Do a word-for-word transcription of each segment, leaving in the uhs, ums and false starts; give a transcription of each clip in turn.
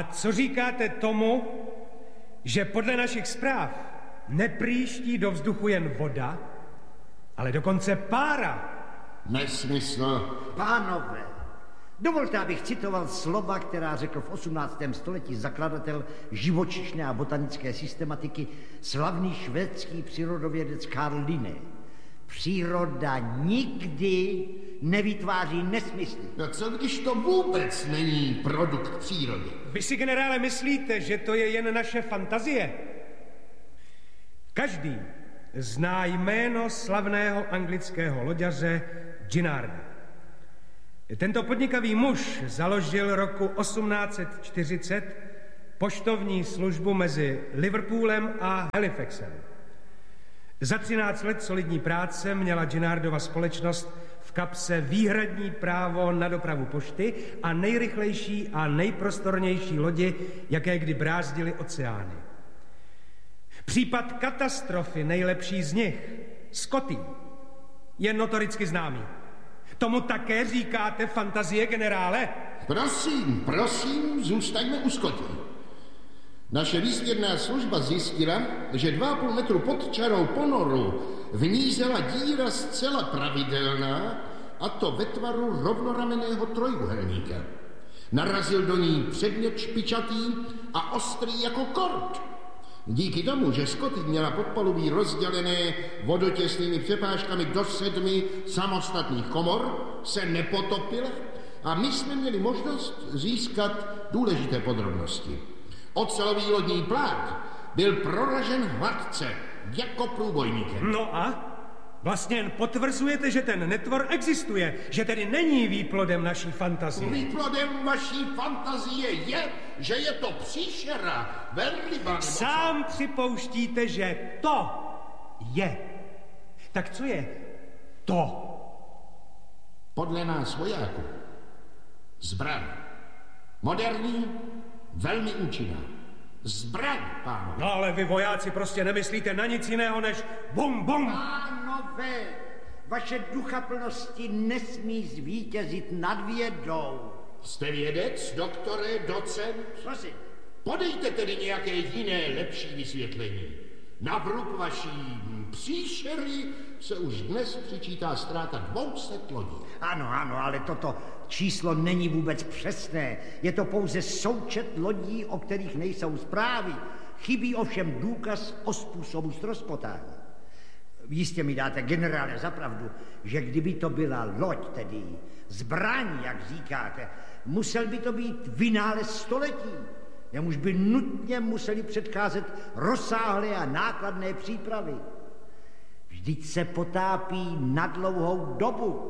co říkáte tomu, že podle našich zpráv nepříští do vzduchu jen voda, ale dokonce pára? Nesmysl. Pánové, dovolte, abych citoval slova, která řekl v osmnáctém století zakladatel živočišné a botanické systematiky, slavný švédský přírodovědec Carl Linné. Příroda nikdy nevytváří nesmysly. No co když to vůbec není produkt přírody? Vy si, generále, myslíte, že to je jen naše fantazie? Každý zná jméno slavného anglického loďaře Ginnarda. Tento podnikavý muž založil roku osmnáct set čtyřicet poštovní službu mezi Liverpoolem a Halifaxem. Za třináct let solidní práce měla Ginnardova společnost v kapse výhradní právo na dopravu pošty a nejrychlejší a nejprostornější lodi, jaké kdy brázdily oceány. Případ katastrofy nejlepší z nich, Scotty, je notoricky známý. Tomu také říkáte fantazie, generále? Prosím, prosím, zůstaňme u Scotty. Naše výzvědná služba zjistila, že dva a půl metru pod čarou ponoru v ní zela díra zcela pravidelná, a to ve tvaru rovnoramenného trojúhelníka. Narazil do ní předmět špičatý a ostrý jako kort. Díky tomu, že Scotty měla podpalubí rozdělené vodotěsnými přepážkami do sedmi samostatných komor, se nepotopila a my jsme měli možnost získat důležité podrobnosti. Ocelový lodní plát byl proražen hladce, jako průbojníkem. No a? Vlastně jen potvrzujete, že ten netvor existuje, že tedy není výplodem naší fantazie. Výplodem vaší fantazie je, že je to příšera, velryba. Sám připouštíte, že to je. Tak co je to? Podle nás vojáků zbraň. Moderní, velmi účinná. Zbraň, pánové. No ale vy vojáci prostě nemyslíte na nic jiného než bum, bum. Pánové, vaše duchaplnosti nesmí zvítězit nad vědou. Jste vědec, doktore, docent? Prosím. Podejte tedy nějaké jiné, lepší vysvětlení. Na vrub vaší příšery se už dnes přičítá ztráta dvou set lodí. Ano, ano, ale toto číslo není vůbec přesné. Je to pouze součet lodí, o kterých nejsou zprávy. Chybí ovšem důkaz o způsobu ztroskotání. Jistě mi dáte, generále, za pravdu, že kdyby to byla loď, tedy zbraň, jak říkáte, musel by to být vynález století. Jemuž by nutně museli předcházet rozsáhlé a nákladné přípravy. Vždyť se potápí na dlouhou dobu.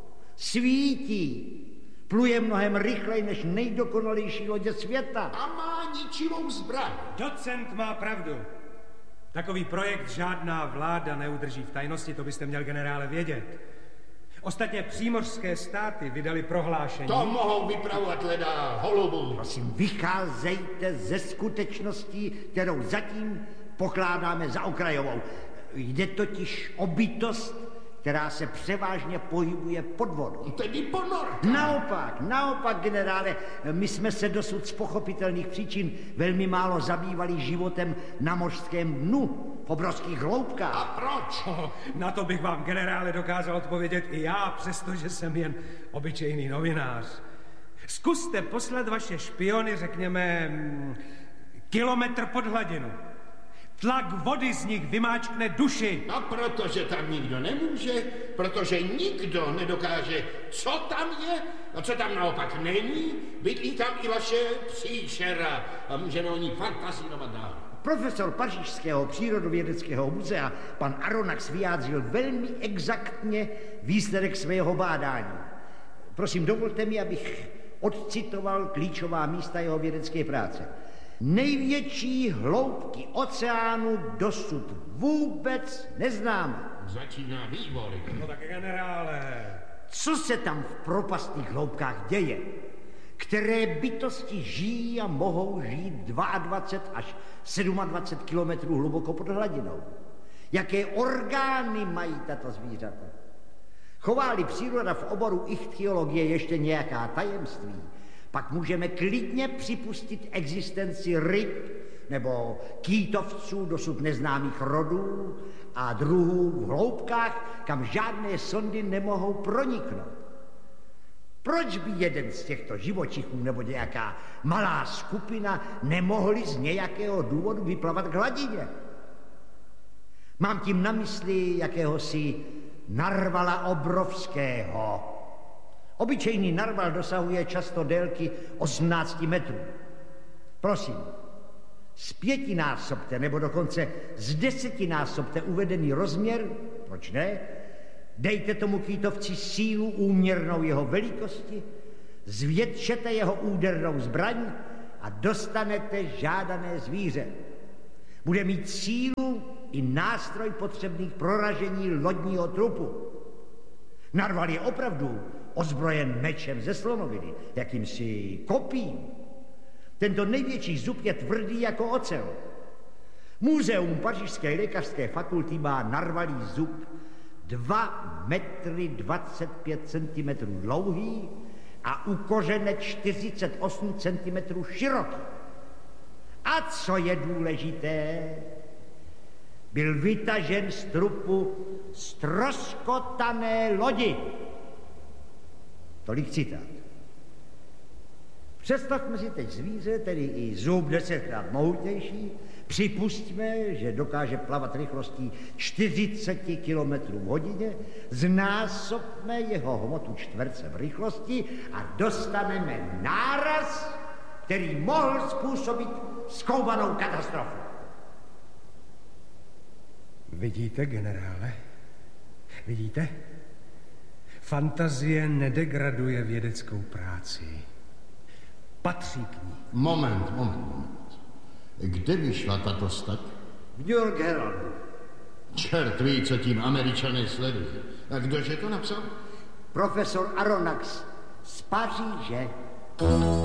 Svítí. Pluje mnohem rychleji než nejdokonalejší lodě světa. A má ničivou zbraň. Docent má pravdu. Takový projekt žádná vláda neudrží v tajnosti, to byste měl, generále, vědět. Ostatně přímořské státy vydali prohlášení. To mohou vypravovat leda holubu. Prosím, vycházejte ze skutečností, kterou zatím pokládáme za okrajovou. Jde totiž o bytost, která se převážně pohybuje pod vodou. Tedy ponorka. Naopak, naopak, generále, my jsme se dosud z pochopitelných příčin velmi málo zabývali životem na mořském dnu, v obrovských hloubkách. A proč? Oh, na to bych vám, generále, dokázal odpovědět i já, přestože jsem jen obyčejný novinář. Zkuste poslat vaše špiony, řekněme, kilometr pod hladinu. Tlak vody z nich vymáčkne duši. A protože tam nikdo nemůže, protože nikdo nedokáže, co tam je a co tam naopak není, bydlí tam i vaše příšera a můžeme o ní fantazírovat dál. Profesor Pařížského přírodovědeckého muzea, pan Aronnax, vyjádřil velmi exaktně výsledek svého bádání. Prosím, dovolte mi, abych odcitoval klíčová místa jeho vědecké práce. Největší hloubky oceánu dosud vůbec neznáme. Začíná vývoj. No tak, generále. Co se tam v propastných hloubkách děje? Které bytosti žijí a mohou žít dvacet dva až dvacet sedm kilometrů hluboko pod hladinou? Jaké orgány mají tato zvířata? Chová-li příroda v oboru ichthyologie ještě nějaká tajemství, Pak můžeme klidně připustit existenci ryb nebo kýtovců dosud neznámých rodů a druhů v hloubkách, kam žádné sondy nemohou proniknout. Proč by jeden z těchto živočichů nebo nějaká malá skupina nemohli z nějakého důvodu vyplavat k hladině? Mám tím na mysli jakéhosi narvala obrovského. Obyčejný narval dosahuje často délky osmnáct metrů. Prosím, z pětinásobte nebo dokonce z desetinásobte uvedený rozměr, proč ne, dejte tomu kýtovci sílu úměrnou jeho velikosti, zvětšete jeho údernou zbraň a dostanete žádané zvíře. Bude mít sílu i nástroj potřebný k proražení lodního trupu. Narval je opravdu ozbrojen mečem ze slonoviny, jakýmsi kopím. Tento největší zub je tvrdý jako ocel. Muzeum Pařížské lékařské fakulty má narvalý zub dva metry dvacet pět centimetrů dlouhý a u kořene čtyřicet osm centimetrů široký. A co je důležité, byl vytažen z trupu ztroskotané lodi. Tolik citát. Představme si teď zvíře, tedy i zub desetkrát mohutnější, připustíme, že dokáže plavat rychlostí čtyřicet kilometrů v hodině, znásobme jeho hmotu čtverce v rychlosti a dostaneme náraz, který mohl způsobit skoubanou katastrofu. Vidíte, generále? Vidíte? Fantazie nedegraduje vědeckou práci. Patří k ní. Moment, moment, moment. Kde vyšla tato stať? V New York Heraldu. Čert ví, co tím Američané sledují. A kdože to napsal? Profesor Aronnax z Paříže.